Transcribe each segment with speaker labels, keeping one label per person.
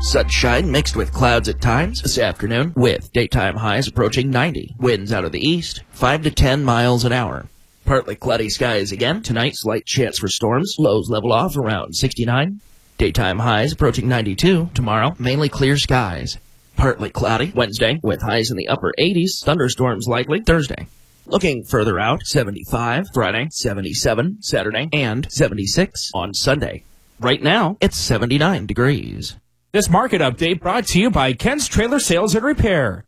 Speaker 1: Sunshine mixed with clouds at times this afternoon, with daytime highs approaching 90. Winds out of the east, 5 to 10 miles an hour. Partly cloudy skies again. Tonight, slight chance for storms. Lows level off around 69. Daytime highs approaching 92. Tomorrow, mainly clear skies. Partly cloudy Wednesday, with highs in the upper 80s. Thunderstorms likely Thursday. Looking further out, 75 Friday, 77 Saturday, and 76 on Sunday. Right now, it's 79 degrees.
Speaker 2: This market update brought to you by Ken's Trailer Sales and Repair.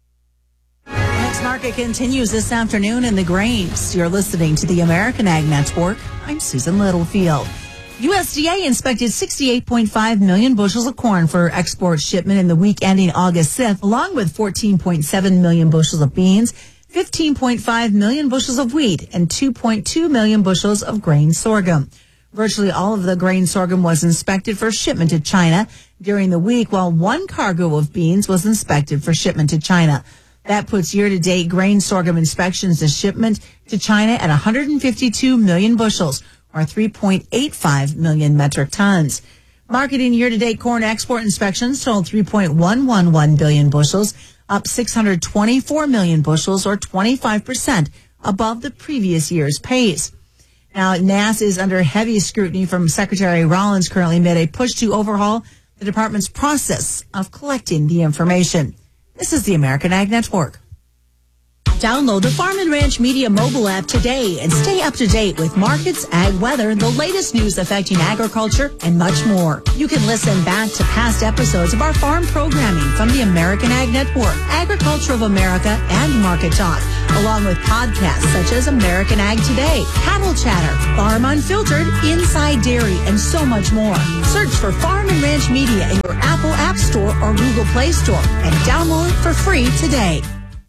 Speaker 3: Next market continues this afternoon in the grains. You're listening to the American Ag Network. I'm Susan Littlefield. USDA inspected 68.5 million bushels of corn for export shipment in the week ending August 5th, along with 14.7 million bushels of beans, 15.5 million bushels of wheat, and 2.2 million bushels of grain sorghum. Virtually all of the grain sorghum was inspected for shipment to China during the week, while one cargo of beans was inspected for shipment to China. That puts year-to-date grain sorghum inspections to shipment to China at 152 million bushels, or 3.85 million metric tons. Marketing year-to-date corn export inspections totaled 3.111 billion bushels, up 624 million bushels, or 25% above the previous year's pace. Now, NASS is under heavy scrutiny from Secretary Rollins, currently made a push to overhaul the department's process of collecting the information. This is the American Ag Network. Download the Farm and Ranch Media mobile app today and stay up to date with markets, ag weather, the latest news affecting agriculture, and much more. You can listen back to past episodes of our farm programming from the American Ag Network, Agriculture of America, and Market Talk, along with podcasts such as American Ag Today, Cattle Chatter, Farm Unfiltered, Inside Dairy, and so much more. Search for Farm and Ranch Media in your Apple App Store or Google Play Store and download it for free today.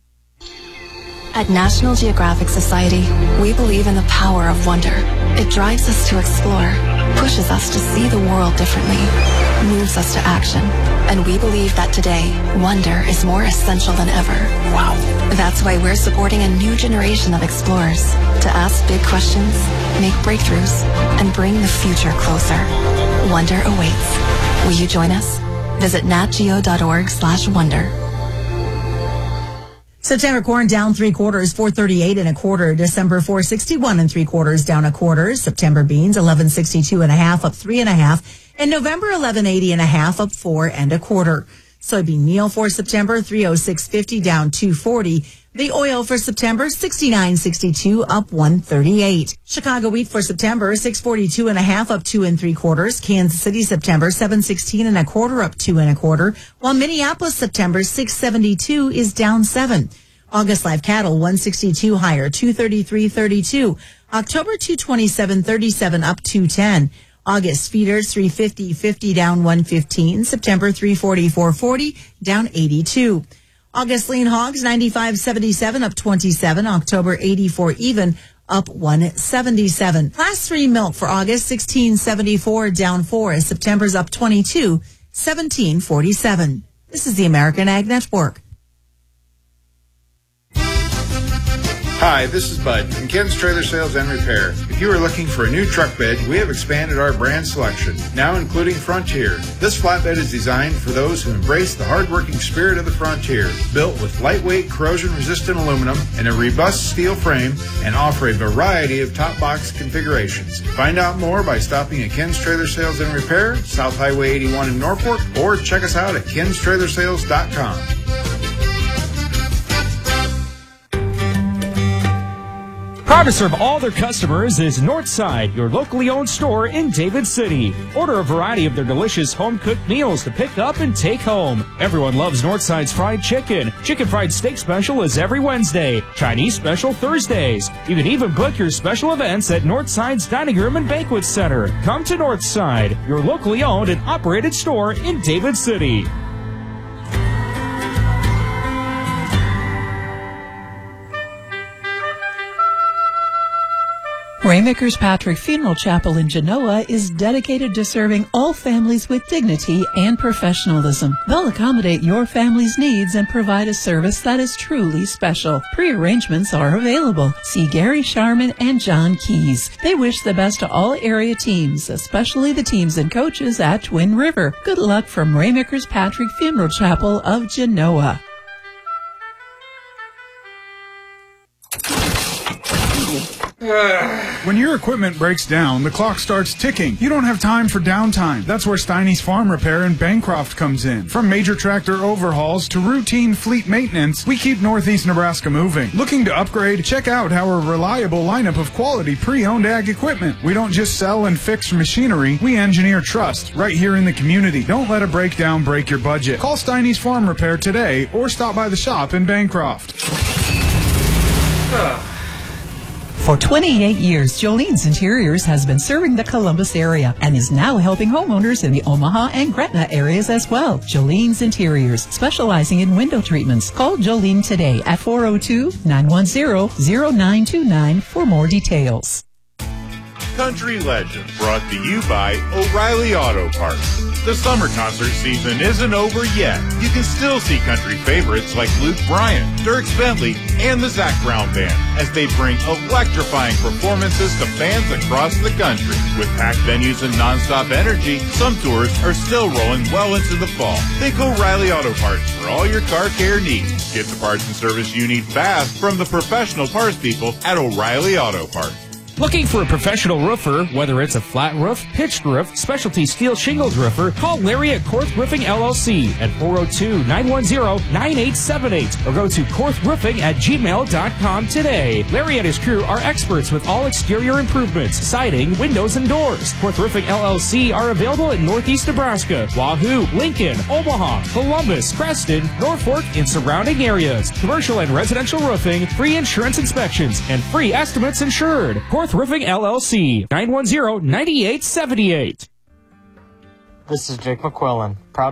Speaker 4: At National Geographic Society, we believe in the power of wonder. It drives us to explore, pushes us to see the world differently, moves us to action. And we believe that today, wonder is more essential than ever. Wow. That's why we're supporting a new generation of explorers to ask big questions, make breakthroughs, and bring the future closer. Wonder awaits. Will you join us? Visit natgeo.org/wonder.
Speaker 3: September corn down 3/4, 438 1/4. December 461 3/4, down 1/4. September beans 1162 1/2, up 3 1/2. And November 1180 1/2, up 4 1/4. Soybean meal for September 306.50, down 240. The oil for September 69.62, up 138. Chicago wheat for September 642 1/2, up 2 3/4. Kansas City September 716 1/4, up 2 1/4. While Minneapolis September 672 is down 7. August live cattle 162 higher 233.32. October 227.37, up 210. August feeders 350.50, down 115. September 344.40, down 82. August lean hogs 95.77, up 27. October 84 even, up 177. Class 3 milk for August 16.74, down 4. September's up 22, 17.47. This is the American Ag Network.
Speaker 5: Hi, this is Bud from Ken's Trailer Sales and Repair. If you are looking for a new truck bed, we have expanded our brand selection, now including Frontier. This flatbed is designed for those who embrace the hard-working spirit of the Frontier, built with lightweight, corrosion-resistant aluminum and a robust steel frame, and offer a variety of top box configurations. Find out more by stopping at Ken's Trailer Sales and Repair, South Highway 81 in Norfolk, or check us out at kenstrailersales.com.
Speaker 2: Proud to serve all their customers is Northside, your locally owned store in David City. Order a variety of their delicious home-cooked meals to pick up and take home. Everyone loves Northside's fried chicken. Chicken fried steak special is every Wednesday. Chinese special Thursdays. You can even book your special events at Northside's Dining Room and Banquet Center. Come to Northside, your locally owned and operated store in David City.
Speaker 6: Rainmakers Patrick Funeral Chapel in Genoa is dedicated to serving all families with dignity and professionalism. They'll accommodate your family's needs and provide a service that is truly special. Pre-arrangements are available. See Gary Sharman and John Keys. They wish the best to all area teams, especially the teams and coaches at Twin River. Good luck from Rainmakers Patrick Funeral Chapel of Genoa.
Speaker 7: When your equipment breaks down, the clock starts ticking. You don't have time for downtime. That's where Steiny's Farm Repair in Bancroft comes in. From major tractor overhauls to routine fleet maintenance, we keep Northeast Nebraska moving. Looking to upgrade? Check out our reliable lineup of quality pre-owned ag equipment. We don't just sell and fix machinery, we engineer trust right here in the community. Don't let a breakdown break your budget. Call Steiny's Farm Repair today or stop by the shop in Bancroft.
Speaker 6: For 28 years, Jolene's Interiors has been serving the Columbus area and is now helping homeowners in the Omaha and Gretna areas as well. Jolene's Interiors, specializing in window treatments. Call Jolene today at 402-910-0929 for more details.
Speaker 8: Country Legend, brought to you by O'Reilly Auto Parts. The summer concert season isn't over yet. You can still see country favorites like Luke Bryan, Dierks Bentley, and the Zac Brown Band as they bring electrifying performances to fans across the country. With packed venues and nonstop energy, some tours are still rolling well into the fall. Think O'Reilly Auto Parts for all your car care needs. Get the parts and service you need fast from the professional parts people at O'Reilly Auto Parts.
Speaker 2: Looking for a professional roofer, whether it's a flat roof, pitched roof, specialty steel shingles roofer, call Larry at Korth Roofing LLC at 402-910-9878 or go to korthroofing@gmail.com today. Larry and his crew are experts with all exterior improvements, siding, windows, and doors. Korth Roofing LLC are available in Northeast Nebraska, Wahoo, Lincoln, Omaha, Columbus, Preston, Norfolk, and surrounding areas. Commercial and residential roofing, free insurance inspections, and free estimates insured. Korth Roofing LLC, 910-9878.
Speaker 9: This is Jake McQuillan, proud